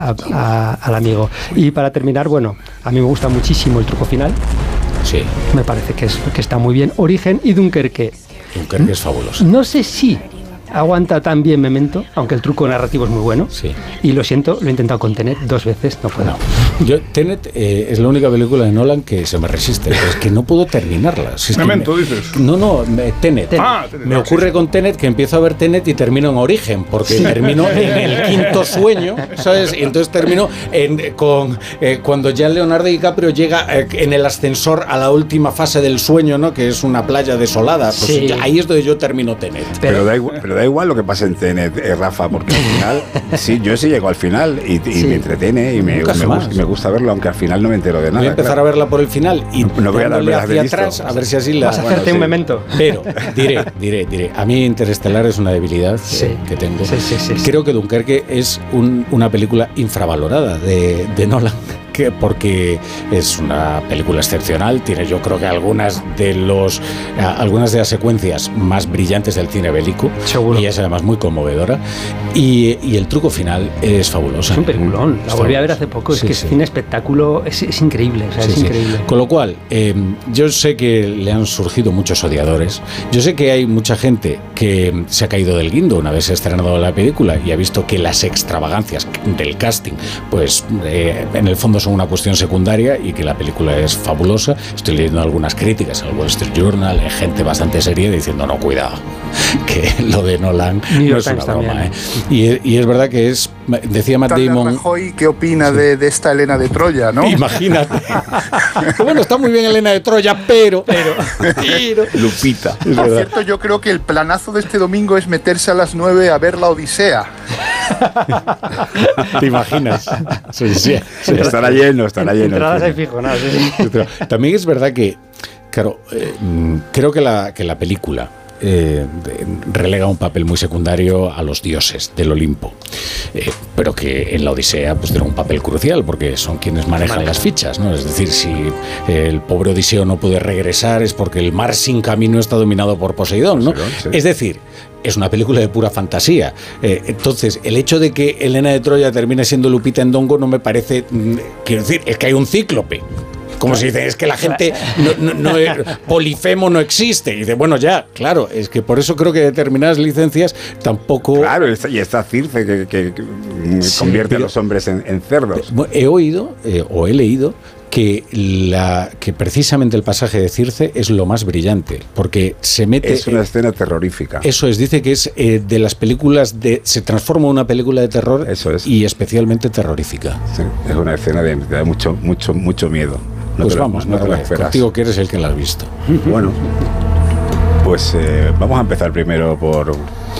al amigo. Y para terminar, bueno, a mí me gusta muchísimo el truco final. Sí. Me parece que está muy bien. Origen y Dunkerque. Dunkerque es fabuloso. No sé si aguanta tan bien Memento, aunque el truco narrativo es muy bueno. Sí. Y lo siento, lo he intentado con Tenet 2 veces, no puedo. Tenet es la única película de Nolan que se me resiste. Es que no puedo terminarla. Si es Memento, dices. No, Tenet. Tenet. Me ocurre con Tenet que empiezo a ver Tenet y termino en Origen, porque termino en el quinto sueño, ¿sabes? Y entonces termino cuando ya Leonardo DiCaprio llega en el ascensor a la última fase del sueño, ¿no? Que es una playa desolada. Pues sí. Ahí es donde yo termino Tenet. Pero da igual lo que pase en Tenet, Rafa, porque al final, sí, yo sí llego al final y me entretiene y me gusta verlo, aunque al final no me entero de nada. Voy a empezar a verla por el final y no voy a darle hacia atrás a ver si así vas a hacerte un Memento. Pero diré, a mí Interestelar es una debilidad que tengo. Sí. Creo que Dunkerque es una película infravalorada de Nolan. Porque es una película excepcional, tiene yo creo que algunas de las secuencias más brillantes del cine bélico. Seguro. Y es además muy conmovedora y el truco final es fabuloso. Es un peliculón, la volví a ver hace poco, es que es cine espectáculo, es increíble, o sea, es increíble. Con lo cual, yo sé que le han surgido muchos odiadores, yo sé que hay mucha gente que se ha caído del guindo una vez estrenado la película y ha visto que las extravagancias del casting, pues en el fondo son una cuestión secundaria y que la película es fabulosa. Estoy leyendo algunas críticas al Wall Street Journal, gente bastante seria diciendo no, cuidado, que lo de Nolan no es una broma, y es verdad que decía Matt Damon. Rajoy, ¿qué opina de esta Helena de Troya, no? Imagínate. Bueno, está muy bien Helena de Troya, pero Lupita. Por cierto, yo creo que el planazo de este domingo es meterse a las 9 a ver La Odisea. ¿Te imaginas? Sí. Estará lleno. Entradas hay fijo, nada. Sí. También es verdad que, claro, creo que la película relega un papel muy secundario a los dioses del Olimpo, pero que en la Odisea pues tiene un papel crucial porque son quienes manejan las fichas, ¿no? Es decir, si el pobre Odiseo no puede regresar es porque el mar sin camino está dominado por Poseidón, ¿no? Sí. Es decir, es una película de pura fantasía. Entonces, el hecho de que Helena de Troya termine siendo Lupita Nyong'o no me parece... quiero decir, es que hay un cíclope. Como si dice, es que la gente Polifemo no existe. Y dice, bueno, ya, claro, es que por eso creo que determinadas licencias tampoco... Claro, y está Circe que convierte a los hombres en cerdos. He oído, o he leído, que precisamente el pasaje de Circe es lo más brillante, porque se mete... Es una escena terrorífica. Eso es, dice que es de las películas se transforma en una película de terror. Eso es. Y especialmente terrorífica. Sí, es una escena que da mucho miedo. Pues vamos, no te lo esperas. Contigo que eres el que la has visto. Bueno, pues vamos a empezar primero por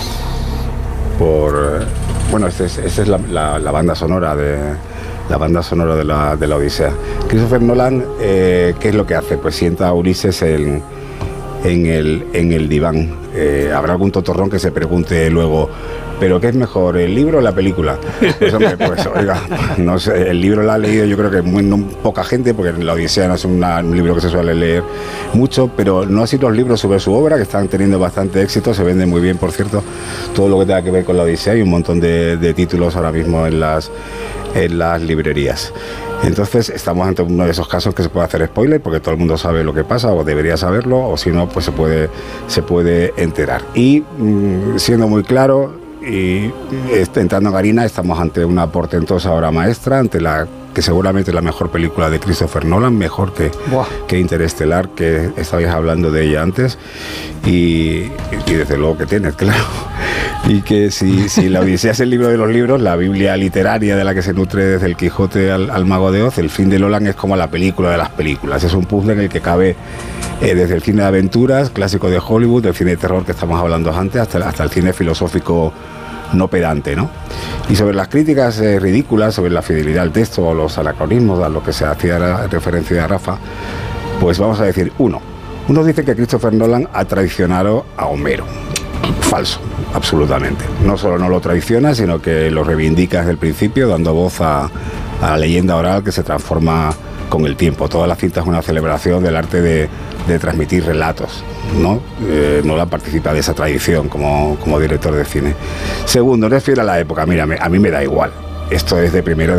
bueno, esta es la banda sonora de la Odisea. Christopher Nolan, ¿qué es lo que hace? Pues sienta a Ulises en el diván. Habrá algún totorrón que se pregunte luego, ¿pero qué es mejor, el libro o la película? Pues hombre, oiga, no sé, el libro lo ha leído yo creo que muy poca gente, porque la Odisea no es un libro que se suele leer mucho, pero no así los libros sobre su obra, que están teniendo bastante éxito, se venden muy bien, por cierto, todo lo que tenga que ver con la Odisea. Hay un montón de títulos ahora mismo en las librerías. Entonces estamos ante uno de esos casos que se puede hacer spoiler porque todo el mundo sabe lo que pasa o debería saberlo, o si no pues se puede enterar. Y siendo muy claro y entrando en harina, estamos ante una portentosa obra maestra, ante la que seguramente es la mejor película de Christopher Nolan, mejor que Interestelar, que estabais hablando de ella antes, y desde luego que Tenet, claro. Y que si la Odisea es el libro de los libros, la Biblia literaria de la que se nutre desde el Quijote al Mago de Oz, el fin de Nolan es como la película de las películas. Es un puzzle en el que cabe desde el cine de aventuras, clásico de Hollywood, del cine de terror que estamos hablando antes, hasta el cine filosófico no pedante, ¿no? Y sobre las críticas ridículas, sobre la fidelidad al texto o los anacronismos a lo que se hacía referencia a Rafa, pues vamos a decir, uno dice que Christopher Nolan ha traicionado a Homero. Falso, absolutamente. No solo no lo traiciona, sino que lo reivindica desde el principio, dando voz a la leyenda oral que se transforma con el tiempo. Toda la cinta es una celebración del arte de transmitir relatos, ¿no? Nolan participa de esa tradición como director de cine. Segundo, no es fiel a la época. Mira, a mí me da igual. Esto es de 1